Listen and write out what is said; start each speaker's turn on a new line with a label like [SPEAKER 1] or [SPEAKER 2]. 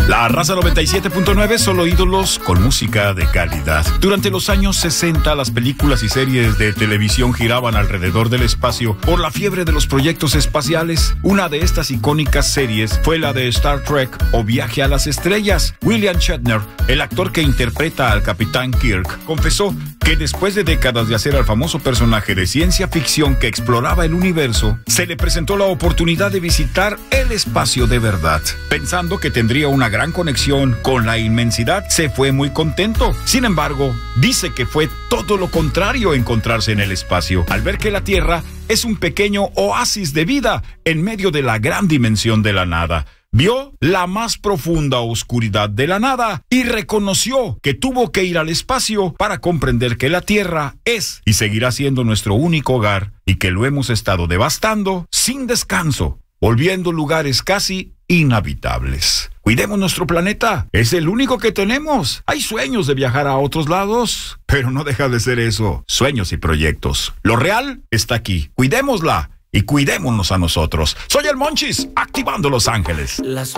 [SPEAKER 1] La Raza 97.9, solo ídolos con música de calidad. Durante los años 60, las películas y series de televisión giraban alrededor del espacio por la fiebre de los proyectos espaciales. Una de estas icónicas series fue la de Star Trek o Viaje a las Estrellas. William Shatner, el actor que interpreta al Capitán Kirk, confesó que después de décadas de hacer al famoso personaje de ciencia ficción que exploraba el universo, se le presentó la oportunidad de visitar el espacio de verdad. Pensando que tendría una gran conexión con la inmensidad, se fue muy contento. Sin embargo, dice que fue todo lo contrario encontrarse en el espacio, al ver que la Tierra es un pequeño oasis de vida en medio de la gran dimensión de la nada. Vio la más profunda oscuridad de la nada y reconoció que tuvo que ir al espacio para comprender que la Tierra es y seguirá siendo nuestro único hogar y que lo hemos estado devastando sin descanso, volviendo lugares casi inhabitables. Cuidemos nuestro planeta, es el único que tenemos. Hay sueños de viajar a otros lados, pero no deja de ser eso, sueños y proyectos. Lo real está aquí, cuidémosla y cuidémonos a nosotros. Soy el Monchis, activando Los Ángeles.